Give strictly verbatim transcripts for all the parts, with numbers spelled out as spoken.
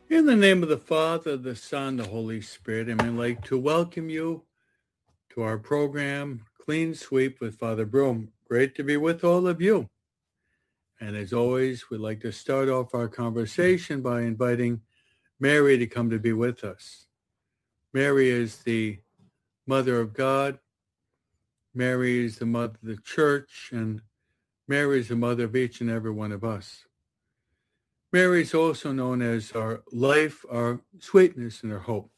In the name of the Father, the Son, the Holy Spirit, and I'd like to welcome you to our program, Clean Sweep with Father Broom. Great to be with all of you. And as always, we'd like to start off our conversation by inviting Mary to come to be with us. Mary is the Mother of God. Mary is the Mother of the Church, and Mary is the Mother of each and every one of us. Mary is also known as our life, our sweetness, and our hope.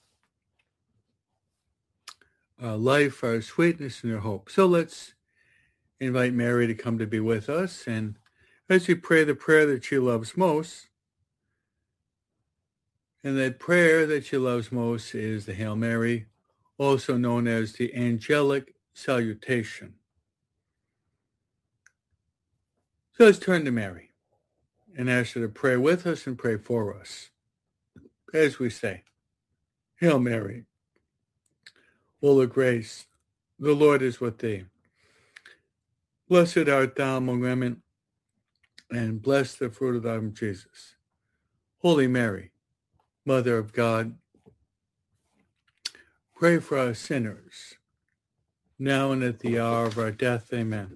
Our life, our sweetness, and our hope. So let's invite Mary to come to be with us. And as we pray the prayer that she loves most, and that prayer that she loves most is the Hail Mary, also known as the angelic salutation. So let's turn to Mary and ask her to pray with us and pray for us. As we say, Hail Mary, full of grace, the Lord is with thee. Blessed art thou among women, and blessed the fruit of thy womb, Jesus. Holy Mary, Mother of God, pray for us sinners, now and at the hour of our death. Amen.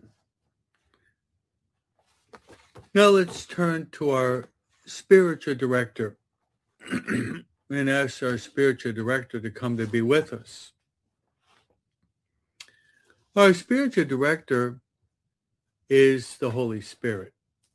Now let's turn to our spiritual director and ask our spiritual director to come to be with us. Our spiritual director is the Holy Spirit.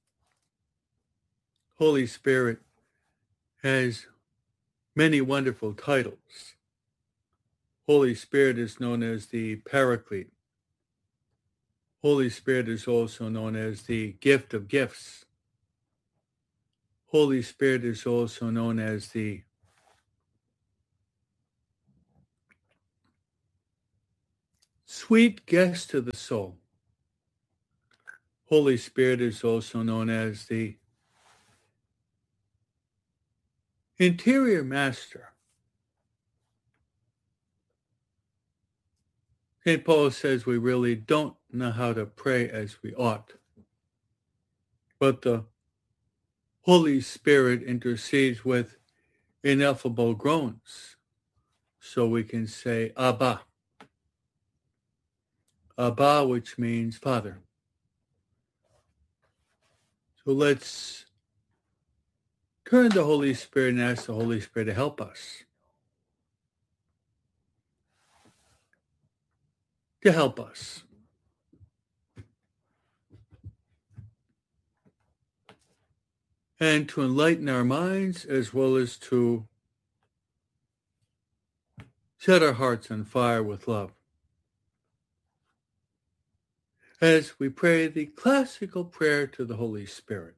Holy Spirit has many wonderful titles. Holy Spirit is known as the Paraclete. Holy Spirit is also known as the gift of gifts. Holy Spirit is also known as the sweet guest to the soul. Holy Spirit is also known as the interior master. Saint Paul says we really don't know how to pray as we ought, but the Holy Spirit intercedes with ineffable groans, so we can say Abba. Abba, which means Father. So let's turn to the Holy Spirit and ask the Holy Spirit to help us. To help us. And to enlighten our minds as well as to set our hearts on fire with love. As we pray the classical prayer to the Holy Spirit.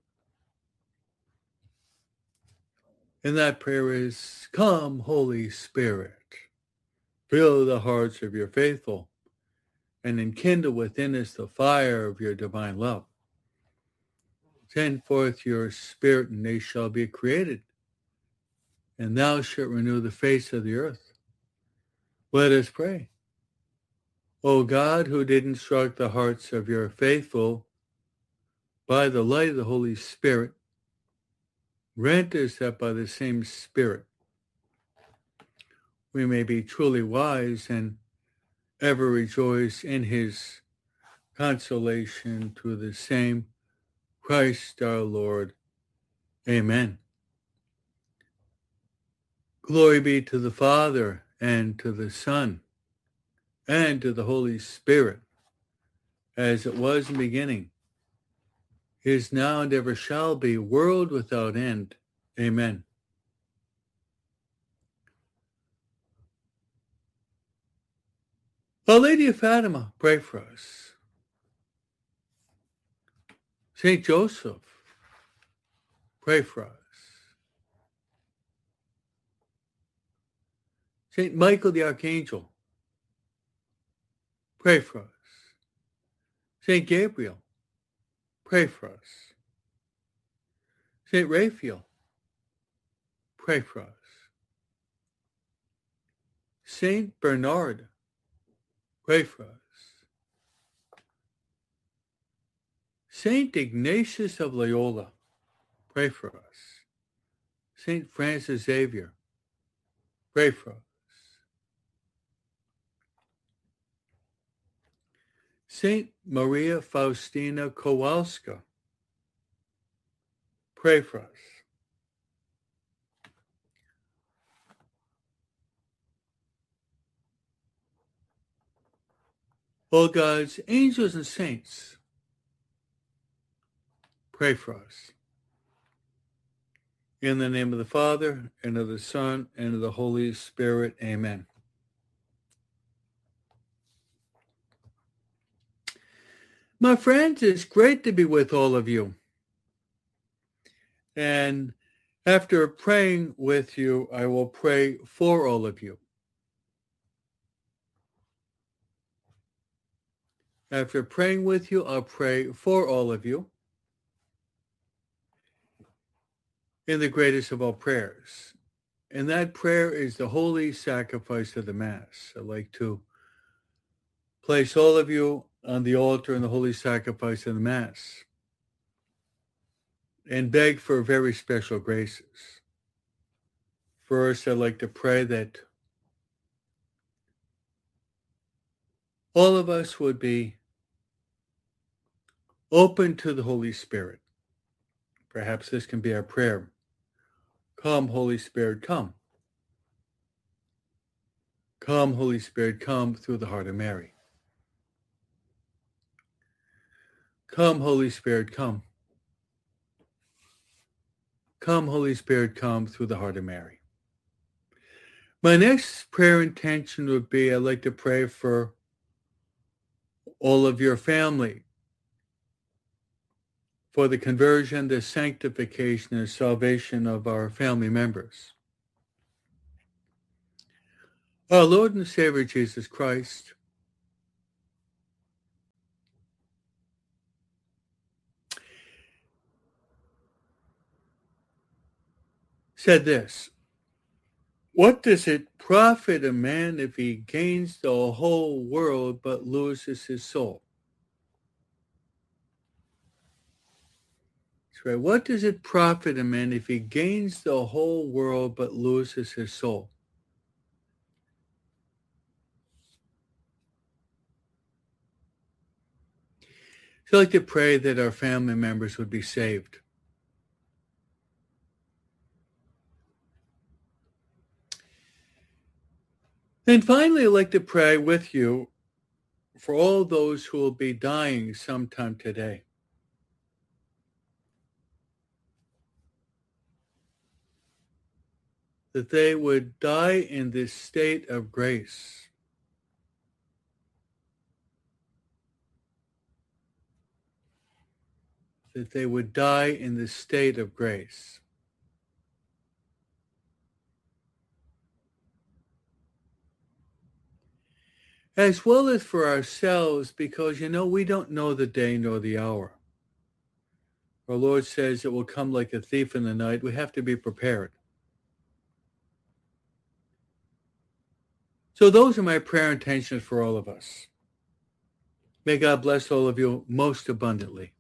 And that prayer is, Come, Holy Spirit, fill the hearts of your faithful, and enkindle within us the fire of your divine love. Send forth your Spirit, and they shall be created, and thou shalt renew the face of the earth. Let us pray. O God, who did instruct the hearts of your faithful by the light of the Holy Spirit, grant us that by the same Spirit we may be truly wise and ever rejoice in his consolation through the same Christ our Lord. Amen. Glory be to the Father, and to the Son, and to the Holy Spirit, as it was in the beginning, is now, and ever shall be, world without end. Amen. Our Lady of Fatima, pray for us. Saint Joseph, pray for us. Saint Michael the Archangel, pray for us. Saint Gabriel, pray for us. Saint Raphael, pray for us. Saint Bernard, pray for us. Saint Ignatius of Loyola, pray for us. Saint Francis Xavier, pray for us. Saint Maria Faustina Kowalska, pray for us. All God's angels and saints, pray for us. In the name of the Father, and of the Son, and of the Holy Spirit, amen. My friends, it's great to be with all of you. And after praying with you, I will pray for all of you. After praying with you, I'll pray for all of you in the greatest of all prayers. And that prayer is the holy sacrifice of the Mass. I'd like to place all of you on the altar in the holy sacrifice of the Mass and beg for very special graces. First, I'd like to pray that all of us would be open to the Holy Spirit. Perhaps this can be our prayer. Come, Holy Spirit, come. Come, Holy Spirit, come through the heart of Mary. Come, Holy Spirit, come. Come, Holy Spirit, come through the heart of Mary. My next prayer intention would be, I'd like to pray for all of your family, for the conversion, the sanctification, and salvation of our family members. Our Lord and Savior Jesus Christ said this, "What does it profit a man if he gains the whole world but loses his soul?" That's right. What does it profit a man if he gains the whole world but loses his soul? So I'd like to pray that our family members would be saved. And finally, I'd like to pray with you for all those who will be dying sometime today. That they would die in this state of grace. That they would die in this state of grace. As well as for ourselves, because, you know, we don't know the day nor the hour. Our Lord says it will come like a thief in the night. We have to be prepared. So those are my prayer intentions for all of us. May God bless all of you most abundantly.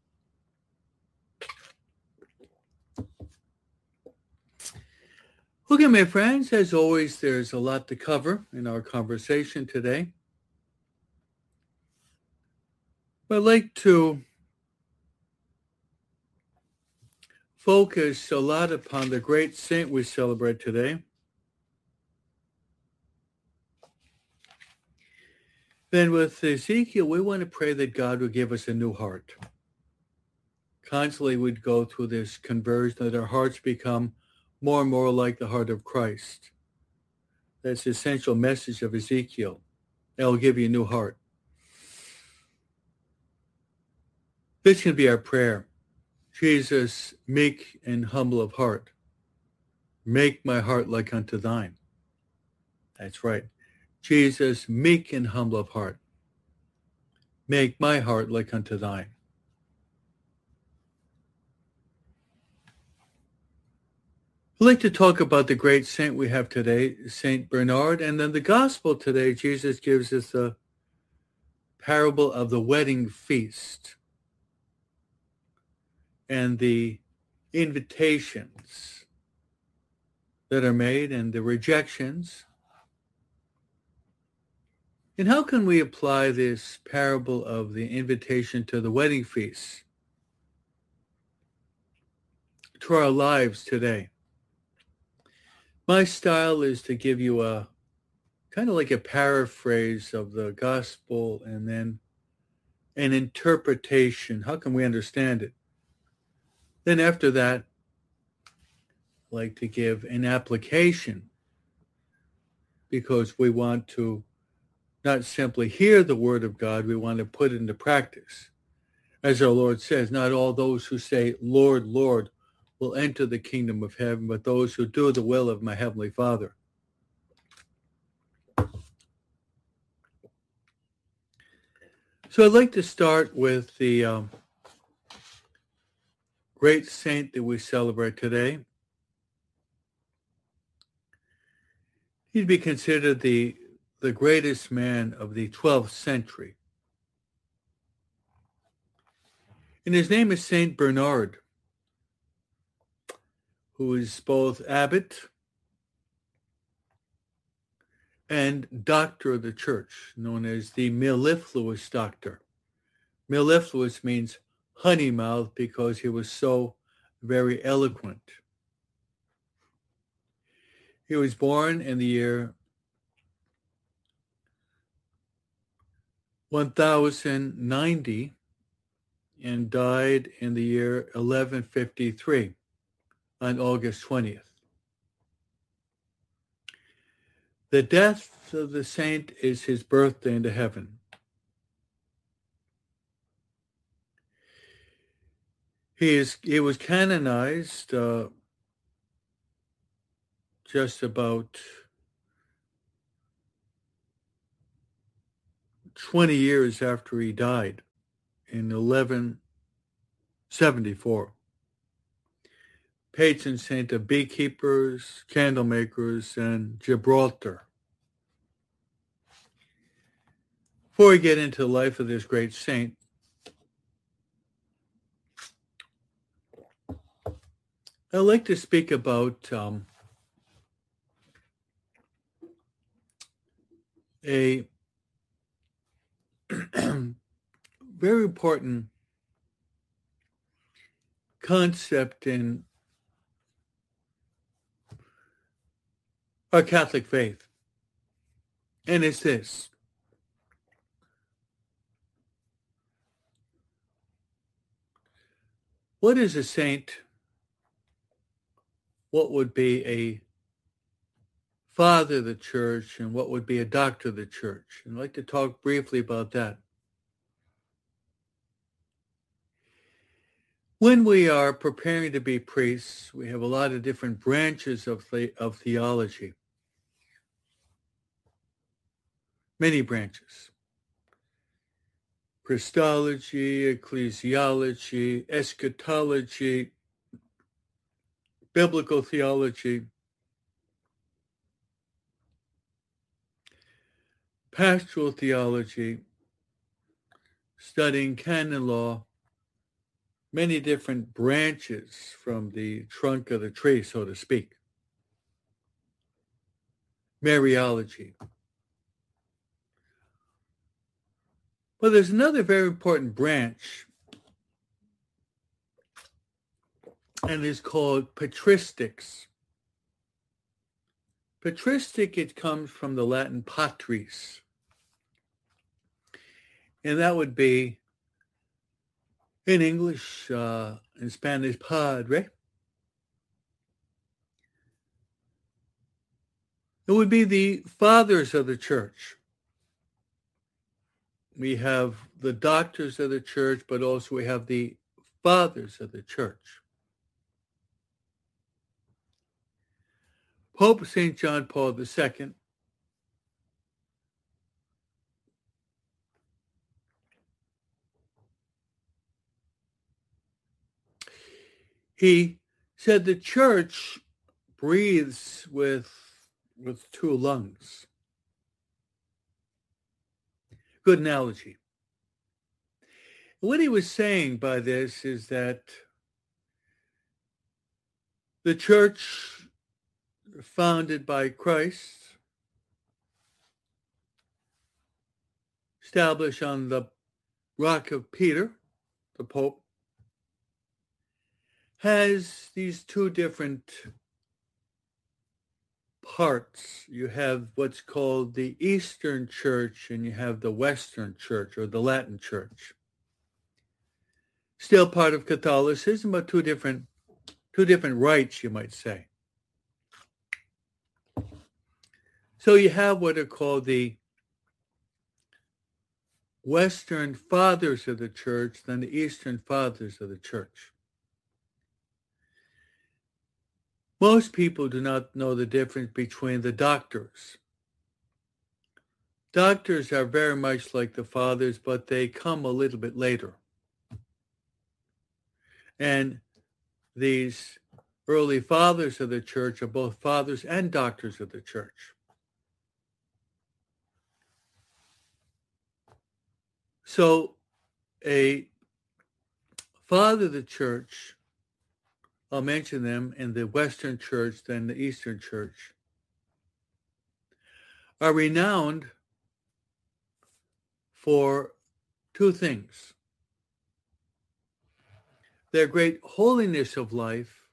Okay, my friends, as always, there's a lot to cover in our conversation today. I'd like to focus a lot upon the great saint we celebrate today. Then with Ezekiel, we want to pray that God would give us a new heart. Constantly we'd go through this conversion, that our hearts become more and more like the heart of Christ. That's the essential message of Ezekiel. That will give you a new heart. This can be our prayer. Jesus, meek and humble of heart, make my heart like unto thine. That's right. Jesus, meek and humble of heart, make my heart like unto thine. I'd like to talk about the great saint we have today, Saint Bernard, and then the gospel today, Jesus gives us the parable of the wedding feast and the invitations that are made and the rejections. And how can we apply this parable of the invitation to the wedding feast to our lives today? My style is to give you a kind of like a paraphrase of the gospel and then an interpretation. How can we understand it? Then after that, I like to give an application because we want to not simply hear the word of God, we want to put it into practice. As our Lord says, not all those who say, Lord, Lord, will enter the kingdom of heaven, but those who do the will of my heavenly Father. So I'd like to start with the um, great saint that we celebrate today. He'd be considered the, the greatest man of the twelfth century. And his name is Saint Bernard, who is both abbot and doctor of the church, known as the mellifluous doctor. Mellifluous means honey mouth because he was so very eloquent. He was born in the year one thousand ninety and died in the year eleven fifty-three on August twentieth. The death of the saint is his birthday into heaven. He is he was canonized uh, just about twenty years after he died in eleven seventy-four. Patron saint of beekeepers, candle makers, and Gibraltar. Before we get into the life of this great saint, I'd like to speak about um, a very important concept in our Catholic faith. And it's this. What is a saint? What would be a father of the church, and what would be a doctor of the church? And I'd like to talk briefly about that. When we are preparing to be priests, we have a lot of different branches of, the, of theology. Many branches. Christology, ecclesiology, eschatology, biblical theology, pastoral theology, studying canon law, many different branches from the trunk of the tree, so to speak. Mariology. But there's another very important branch, and it's called patristics. Patristic, it comes from the Latin patris, and that would be, in English, uh, in Spanish, padre. It would be the fathers of the church. We have the doctors of the church, but also we have the fathers of the church. Pope Saint John Paul the Second he said the church breathes with, with two lungs. Good analogy. What he was saying by this is that the church founded by Christ, established on the Rock of Peter, the Pope, has these two different parts. You have what's called the Eastern Church and you have the Western Church or the Latin Church. Still part of Catholicism, but two different, two different rites, you might say. So you have what are called the Western Fathers of the Church, then the Eastern Fathers of the Church. Most people do not know the difference between the doctors. Doctors are very much like the fathers, but they come a little bit later. And these early fathers of the church are both fathers and doctors of the church. So a father of the church, I'll mention them in the Western Church, then the Eastern Church, are renowned for two things. Their great holiness of life,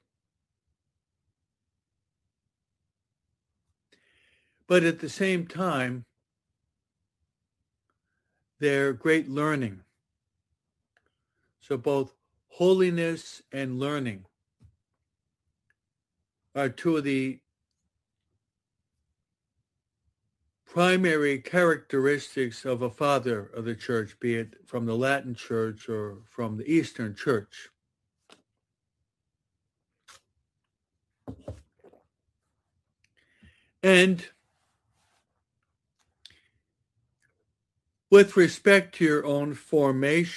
but at the same time, their great learning. So both holiness and learning are two of the primary characteristics of a father of the church, be it from the Latin Church or from the Eastern Church. And with respect to your own formation,